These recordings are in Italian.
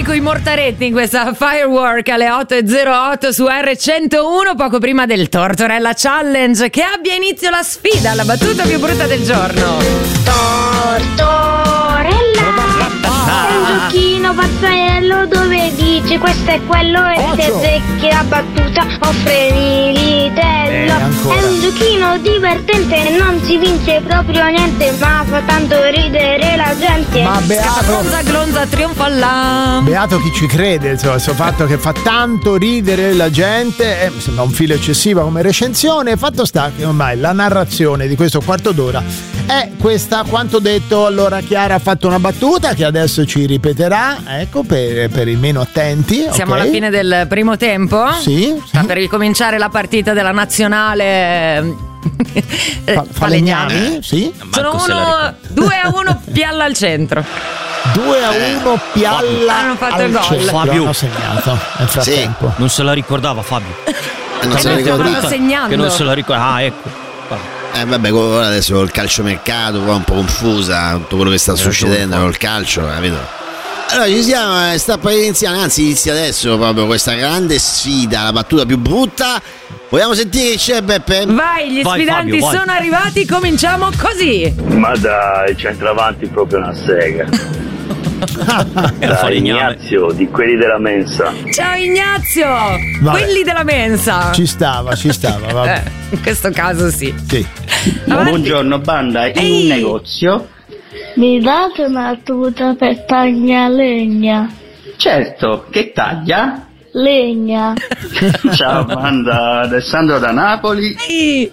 con i mortaretti in questa Firework alle 8.08 su R101, poco prima del Tortorella Challenge. Che abbia inizio la sfida, la battuta più brutta del giorno. Tortorella, è un giochino pazzaiello dove dici questo è quello e se azzecchi la battuta offre l'ilitello. È un giochino divertente, non si vince proprio niente, ma fa tanto ridere la gente. Ma beato, glonza trionfa là. beato chi ci crede, insomma, questo fatto che fa tanto ridere la gente, mi sembra un filo eccessiva come recensione. Fatto sta che ormai la narrazione di questo quarto d'ora è questa. Quanto detto, allora Chiara ha fatto una battuta che adesso ci ripeterà, ecco, per i meno attenti. Siamo okay? alla fine del primo tempo. Sì. Sta per ricominciare la partita della nazionale Falegnami, sì. Sono 2-1 Pialla al centro. 2-1 Pialla hanno fatto al il gol. centro. Fabio Hanno segnato nel frattempo. non se la ricordava Fabio. Non se la Stavo ricordo. segnando. Che non se la ricorda. Ah, ecco. Vabbè, ora adesso il calciomercato un po' confusa, tutto quello che sta succedendo col calcio, capito? Allora ci siamo, sta per iniziare, anzi inizia adesso proprio questa grande sfida, la battuta più brutta. Vogliamo sentire chi c'è, Beppe? Vai, gli sfidanti Fabio, vai. sono arrivati, cominciamo così. Ma dai, il centravanti proprio una sega. Dai, Ignazio, di quelli della mensa. Ciao Ignazio, Vabbè. quelli della mensa. Ci stava, vabbè. In questo caso sì. Sì. Avanti. Buongiorno banda, in Ehi. un negozio. Mi date una tuta per tagliare legna? Certo, che taglia? Legna. Ciao banda, Alessandro da Napoli. Ehi,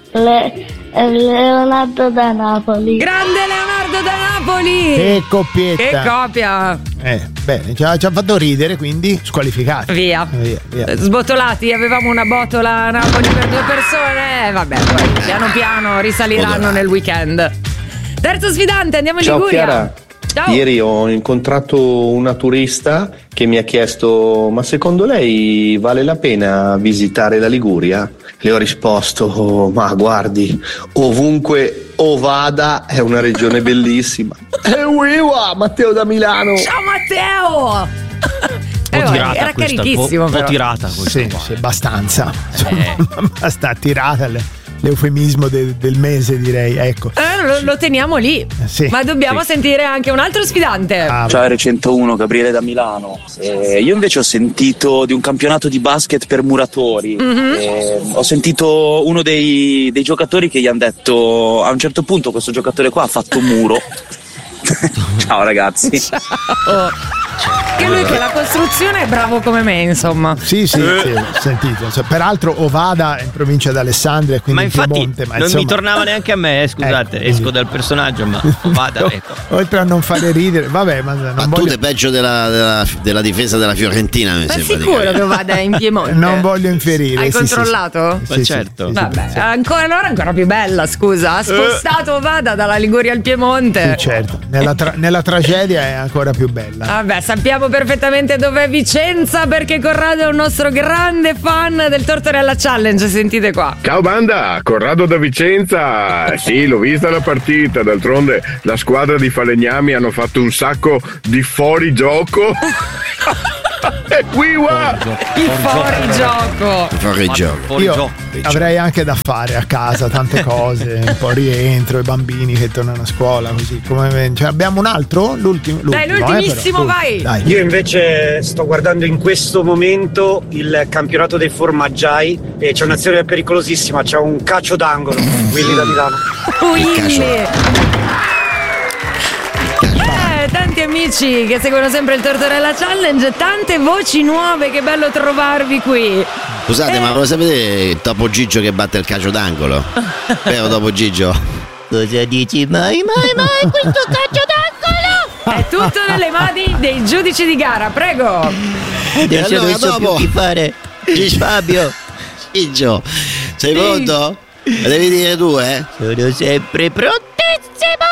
Leonardo da Napoli. grande Leonardo da Napoli. Che coppietta. Che copia. Bene, ci ha fatto ridere, quindi squalificati. Via. Via. Sbotolati, avevamo una botola a Napoli per 2 persone. Vabbè, poi piano piano risaliranno nel weekend. Terzo sfidante, andiamo in Ciao Liguria. Chiara, Ciao. ieri ho incontrato una turista che mi ha chiesto: ma secondo lei vale la pena visitare la Liguria? Le ho risposto: ma guardi, ovunque o vada è una regione bellissima. Wiwa, Matteo da Milano. Ciao Matteo. Tirata Era questa, carichissimo un po' però. tirata questa Sì, qua. sì, abbastanza. Basta tirata l'eufemismo del mese, direi. Ecco. Lo teniamo lì. Sì. Ma dobbiamo sentire anche un altro sfidante. Ah, Ciao R101, Gabriele da Milano. Io invece ho sentito di un campionato di basket per muratori. Ho sentito uno dei giocatori che gli hanno detto: a un certo punto questo giocatore qua ha fatto un muro. Ciao ragazzi. Che lui con la costruzione è bravo come me, insomma. Sì, ho sentito. Peraltro Ovada è in provincia di Alessandria, quindi Ma in infatti Piemonte. Ma non insomma, mi tornava neanche a me, scusate, ecco, esco quindi. dal personaggio, ma vada, ecco. Oltre a non fare ridere, vabbè, ma non Battute voglio, peggio della difesa della Fiorentina, mi Ma sembra. sicuro che vada in Piemonte? non voglio infierire. Hai sì, controllato? Ma certo. Vabbè, ancora più bella, scusa. Ha spostato Vada dalla Liguria al Piemonte. Sì, certo. Nella tragedia è ancora più bella. Vabbè, sappiamo perfettamente dov'è Vicenza, perché Corrado è un nostro grande fan del Tortorella Challenge. Sentite qua. Ciao banda, Corrado da Vicenza. Sì, l'ho vista la partita, d'altronde la squadra di Falegnami hanno fatto un sacco di fuorigioco. Wiwa! Il fuorigioco. Fuori gioco. Io avrei anche da fare a casa tante cose, un po' rientro, i bambini che tornano a scuola, così come cioè, abbiamo un altro? L'ultimo Dai, l'ultimissimo, però. vai. Dai. Io invece sto guardando in questo momento il campionato dei formaggiai e c'è un'azione pericolosissima, c'è un calcio d'angolo, Willy da Milano. Willy. Tanti amici che seguono sempre il Tortorella Challenge, tante voci nuove, che bello trovarvi qui. Scusate, ma lo sapete Topo Gigio che batte il calcio d'angolo? Vero Topo Gigio? Cosa dici? Mai questo calcio d'angolo? È tutto nelle mani dei giudici di gara, prego. Adesso non so più chi fare. Fabio Gigio, sei pronto? Lo devi dire tu, eh? Sono sempre prontissimo.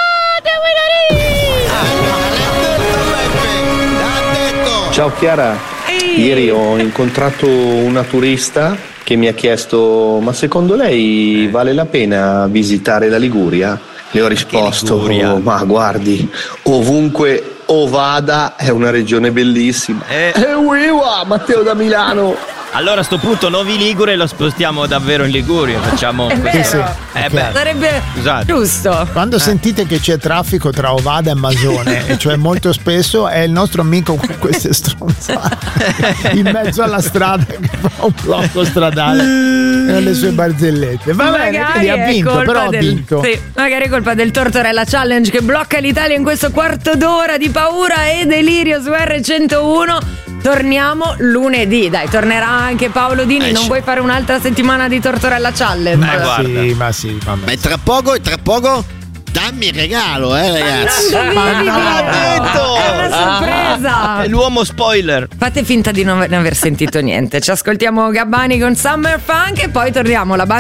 Ciao Chiara, ieri ho incontrato una turista che mi ha chiesto: ma secondo lei vale la pena visitare la Liguria? Le ho risposto: ma guardi, ovunque Ovada è una regione bellissima. Matteo da Milano. Allora a sto punto Novi Ligure lo spostiamo davvero in Liguria, facciamo sarebbe giusto. Quando sentite che c'è traffico tra Ovada e Masone, e cioè molto spesso è il nostro amico con queste stronzate in mezzo alla strada che fa un blocco stradale e le sue barzellette. Va bene, quindi ha vinto, però ha vinto. Sì, magari è colpa del Tortorella Challenge che blocca l'Italia in questo quarto d'ora di paura e delirio su R101. Torniamo lunedì, dai, tornerà anche Paolo Dini. Non vuoi fare un'altra settimana di Tortorella Challenge? Ma sì, vabbè. Ma è tra poco dammi il regalo, ragazzi. Ma no, è una sorpresa. È l'uomo spoiler. Fate finta di non aver sentito niente. Ci ascoltiamo Gabbani con Summer Funk e poi torniamo la banda